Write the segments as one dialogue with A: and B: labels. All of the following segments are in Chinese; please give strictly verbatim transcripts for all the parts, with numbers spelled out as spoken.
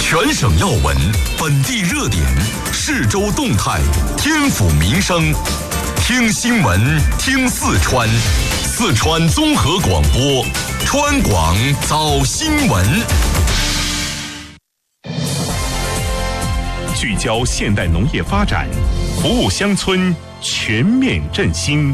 A: 全省要闻、本地热点、市州动态、天府民生，听新闻，听四川，四川综合广播，川广早新闻。聚焦现代农业发展，服务乡村，全面振兴。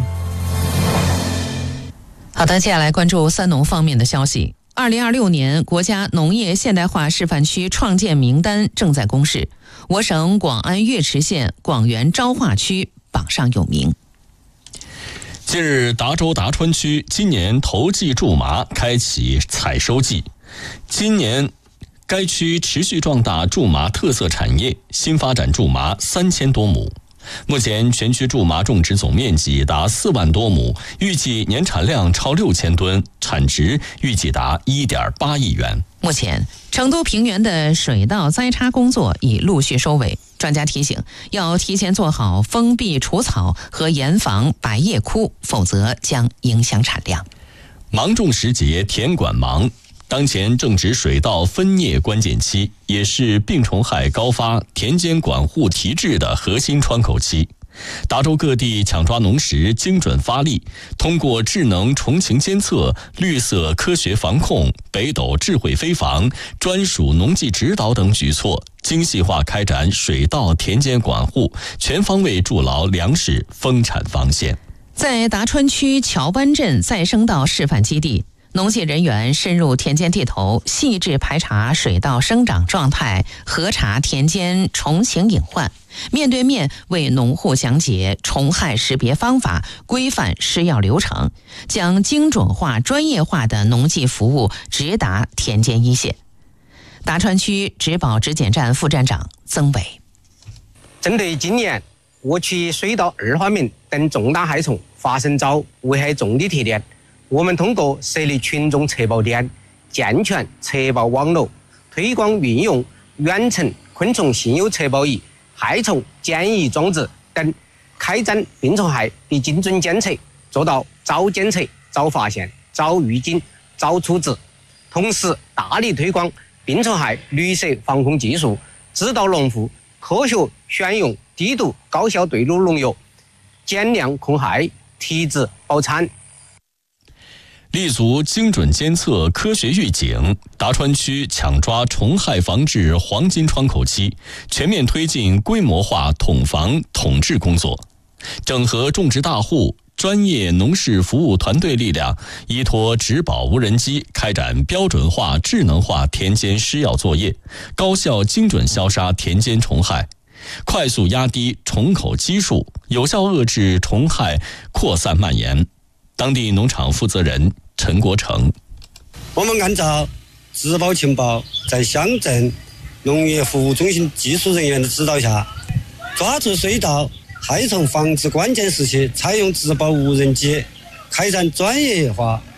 B: 好的，接下来关注三农方面的消息。二零二六年国家农业现代化示范区创建名单正在公示，我省广安岳池县广元昭化区榜上有名。
C: 近日，达州达川区今年头季苎麻开启采收季，今年该区持续壮大苎麻特色产业，新发展苎麻三千多亩。目前全区苎麻种植总面积达四万多亩，预计年产量超六千吨，产值预计达一点八亿元。
B: 目前，成都平原的水稻栽插工作已陆续收尾。专家提醒，要提前做好封闭除草和严防白叶枯，否则将影响产量。
C: 芒种时节田管忙，当前正值水稻分蘖关键期，也是病虫害高发、田间管护提质的核心窗口期。达州各地抢抓农时精准发力，通过智能虫情监测、绿色科学防控、北斗智慧飞防、专属农技指导等举措，精细化开展水稻田间管护，全方位筑牢粮食丰产防线。
B: 在达川区桥湾镇再生稻示范基地，农技人员深入田间地头，细致排查水稻生长状态，核查田间虫情隐患，面对面为农户讲解虫害识别方法、规范施药流程，将精准化、专业化的农技服务直达田间一线。达川区植保质检站副站长曾伟：
D: 针对今年我区水稻二花敏等重大害虫发生早、危害重的特点，我们通过设立群众测报点、健全测报网络，推广运用远程昆虫信诱测报仪、害虫检疫装置等，开展病虫害的精准监测，做到早监测、早发现、早预警、早处置。同时，大力推广病虫害绿色防控技术，指导农户科学选用低毒高效对路农药，减量控害，提质保产。
C: 立足精准监测、科学预警，达川区抢抓虫害防治黄金窗口期，全面推进规模化统防统治工作，整合种植大户、专业农事服务团队力量，依托植保无人机，开展标准化、智能化田间施药作业，高效精准消杀田间虫害，快速压低虫口基数，有效遏制虫害扩散蔓延。当地农场负责人陈国成：
E: 我们按照植保情报，在乡镇农业服务中心技术人员的指导下，抓住水稻害虫防治关键时期，采用植保无人机，开展专业化、